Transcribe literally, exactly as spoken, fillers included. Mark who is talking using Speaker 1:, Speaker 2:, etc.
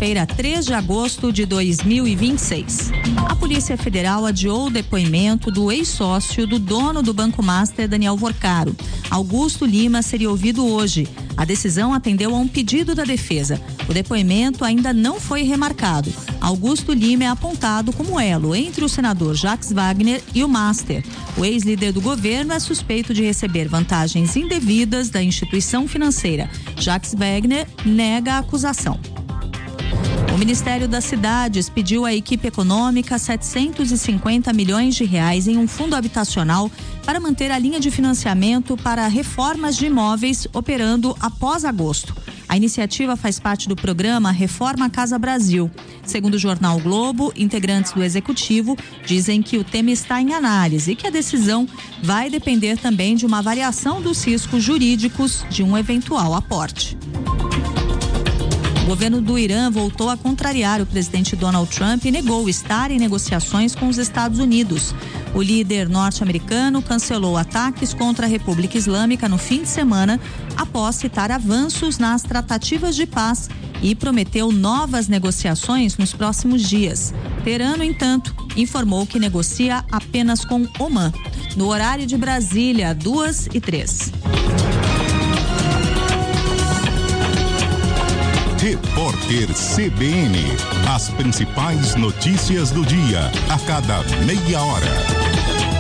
Speaker 1: segunda-feira, três de agosto de dois mil e vinte e seis. A Polícia Federal adiou o depoimento do ex-sócio do dono do Banco Master, Daniel Vorcaro. Augusto Lima seria ouvido hoje. A decisão atendeu a um pedido da defesa. O depoimento ainda não foi remarcado. Augusto Lima é apontado como elo entre o senador Jacques Wagner e o Master. O ex-líder do governo é suspeito de receber vantagens indevidas da instituição financeira. Jacques Wagner nega a acusação. O Ministério das Cidades pediu à equipe econômica setecentos e cinquenta milhões de reais em um fundo habitacional para manter a linha de financiamento para reformas de imóveis operando após agosto. A iniciativa faz parte do programa Reforma Casa Brasil. Segundo o jornal o Globo, integrantes do executivo dizem que o tema está em análise e que a decisão vai depender também de uma avaliação dos riscos jurídicos de um eventual aporte. O governo do Irã voltou a contrariar o presidente Donald Trump e negou estar em negociações com os Estados Unidos. O líder norte-americano cancelou ataques contra a República Islâmica no fim de semana, após citar avanços nas tratativas de paz e prometeu novas negociações nos próximos dias. Teherã, no entanto, informou que negocia apenas com Omã. No horário de Brasília, duas e três.
Speaker 2: Repórter C B N. As principais notícias do dia, a cada meia hora.